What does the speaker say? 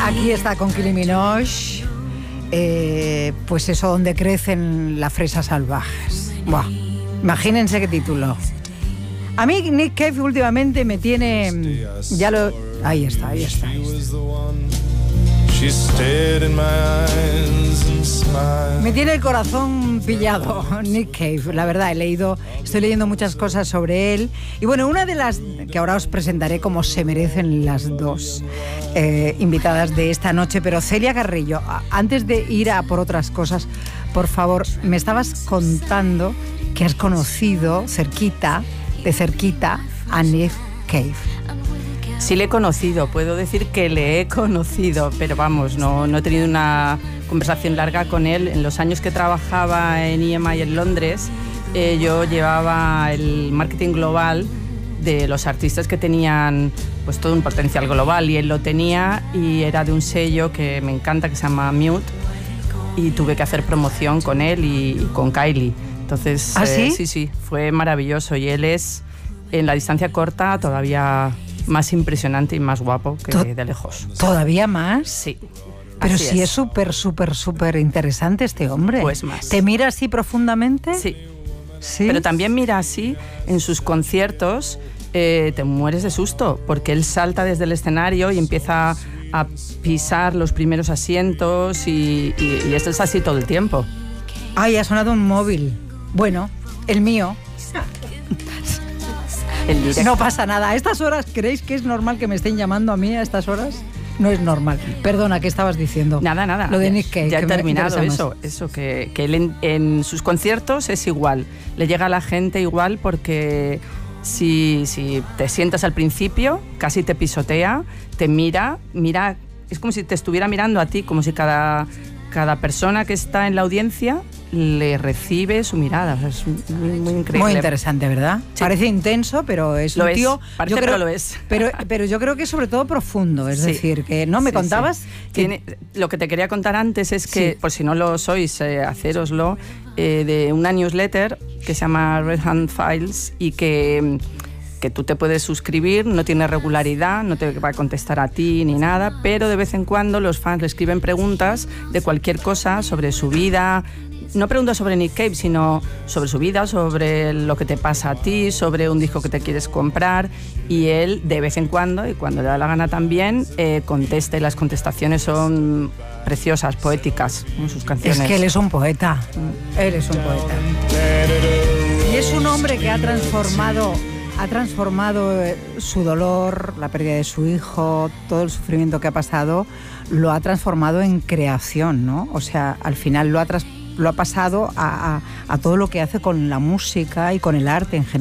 Aquí está con Kylie Minogue, pues eso, donde crecen las fresas salvajes. Buah, imagínense qué título. A mí Nick Cave últimamente me tiene... Ahí está. Me tiene el corazón pillado, Nick Cave. La verdad, estoy leyendo muchas cosas sobre él. Y bueno, una de las que ahora os presentaré como se merecen las dos invitadas de esta noche. Pero Celia Carrillo, antes de ir a por otras cosas, por favor, me estabas contando que has conocido de cerquita a Nick Cave. Sí le he conocido, puedo decir que le he conocido, pero vamos, no he tenido una conversación larga con él. En los años que trabajaba en EMI en Londres, yo llevaba el marketing global de los artistas que tenían pues todo un potencial global, y él lo tenía, y era de un sello que me encanta que se llama Mute, y tuve que hacer promoción con él y con Kylie. Entonces, ¿Ah, sí? Sí, fue maravilloso, y él es, en la distancia corta, todavía más impresionante y más guapo que de lejos. ¿Todavía más? Sí. Pero sí es súper interesante este hombre. Pues más. ¿Te mira así profundamente? Sí. Pero también mira así en sus conciertos, te mueres de susto, porque él salta desde el escenario y empieza a pisar los primeros asientos y esto es así todo el tiempo. Ay, ha sonado un móvil. Bueno, el mío. No pasa nada. ¿A estas horas creéis que es normal que me estén llamando a mí a estas horas? No es normal. Perdona, ¿qué estabas diciendo? Nada. Lo de Nick Cave. Ya he terminado eso, que él en sus conciertos es igual. Le llega a la gente igual, porque si te sientas al principio, casi te pisotea, te mira, es como si te estuviera mirando a ti, como si cada persona que está en la audiencia le recibe su mirada. O sea, es muy increíble. Muy interesante, ¿verdad? Sí. Parece intenso, pero es un tío... Parece, pero lo es. Pero yo creo que es sobre todo profundo. Es decir, que no me contabas... Sí. Lo que te quería contar antes es que, por si no lo sois, hacéroslo, de una newsletter que se llama Red Hand Files, y que tú te puedes suscribir, no tiene regularidad, no te va a contestar a ti ni nada, pero de vez en cuando los fans le escriben preguntas de cualquier cosa sobre su vida. No preguntas sobre Nick Cave, sino sobre su vida, sobre lo que te pasa a ti, sobre un disco que te quieres comprar, y él de vez en cuando, y cuando le da la gana también, contesta, y las contestaciones son preciosas, poéticas, en sus canciones. Es que él es un poeta. Y es un hombre que ha transformado su dolor, la pérdida de su hijo, todo el sufrimiento que ha pasado, lo ha transformado en creación, ¿no? O sea, al final lo ha pasado a todo lo que hace con la música y con el arte en general.